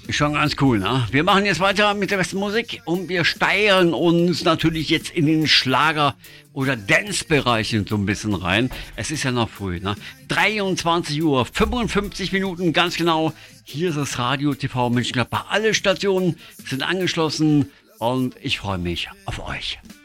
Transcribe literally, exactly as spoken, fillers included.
Schon ganz cool, ne? Wir machen jetzt weiter mit der besten Musik und wir steigern uns natürlich jetzt in den Schlager- oder Dance-Bereich so ein bisschen rein. Es ist ja noch früh, ne? dreiundzwanzig Uhr, fünfundfünfzig Minuten, ganz genau. Hier ist das Radio T V Mönchengladbach. Alle Stationen sind angeschlossen und ich freue mich auf euch.